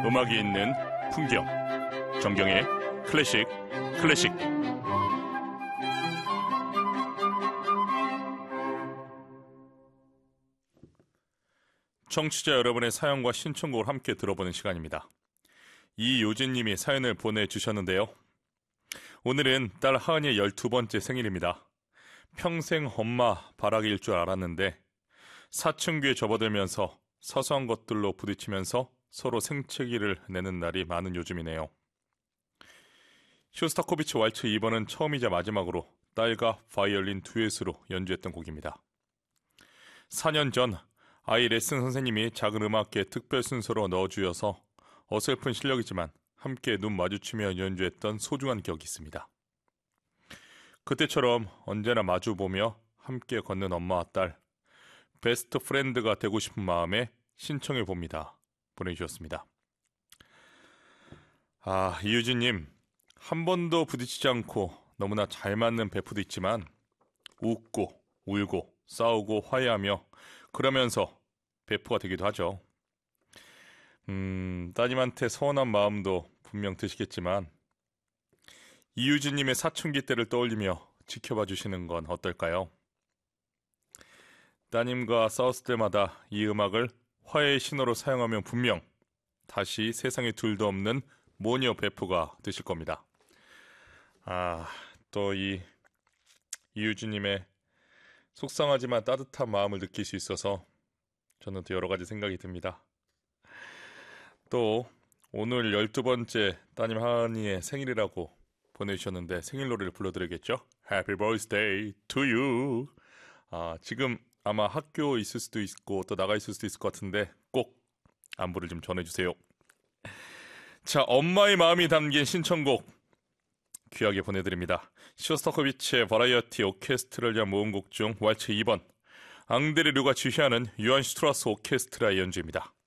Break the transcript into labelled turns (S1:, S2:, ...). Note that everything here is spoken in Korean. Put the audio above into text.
S1: 음악이 있는 풍경, 정경의 클래식 클래식. 청취자 여러분의 사연과 신청곡을 함께 들어보는 시간입니다. 이요진님이 사연을 보내주셨는데요. 오늘은 딸 하은이의 12번째 생일입니다. 평생 엄마 바라기일 줄 알았는데 사춘기에 접어들면서 사소한 것들로 부딪히면서 서로 생채기를 내는 날이 많은 요즘이네요. 쇼스타코비치 왈츠 2번은 처음이자 마지막으로 딸과 바이올린 듀엣으로 연주했던 곡입니다. 4년 전 아이 레슨 선생님이 작은 음악회 특별 순서로 넣어주어서 어설픈 실력이지만 함께 눈 마주치며 연주했던 소중한 기억이 있습니다. 그때처럼 언제나 마주보며 함께 걷는 엄마와 딸, 베스트 프렌드가 되고 싶은 마음에 신청해 봅니다. 보내주셨습니다. 이유진님, 한 번도 부딪히지 않고 너무나 잘 맞는 베프도 있지만 웃고 울고 싸우고 화해하며 그러면서 베프가 되기도 하죠. 따님한테 서운한 마음도 분명 드시겠지만 이유진님의 사춘기 때를 떠올리며 지켜봐 주시는 건 어떨까요? 따님과 싸웠을 때마다 이 음악을 화해의 신호로 사용하면 분명 다시 세상에 둘도 없는 모녀 베프가 되실 겁니다. 또 이 이유진님의 속상하지만 따뜻한 마음을 느낄 수 있어서 저는 또 여러 가지 생각이 듭니다. 또 오늘 12번째 따님 하은이의 생일이라고 보내주셨는데 생일 노래를 불러드리겠죠? Happy birthday to you. 지금 아마 학교 있을 수도 있고 또 나가 있을 수도 있을 것 같은데 꼭 안부를 좀 전해주세요. 자, 엄마의 마음이 담긴 신청곡 귀하게 보내드립니다. 쇼스타코비치의 버라이어티 오케스트라를 위한 모음곡 중 왈츠 2번 앙드레 류가 지휘하는 요한 슈트라스 오케스트라의 연주입니다.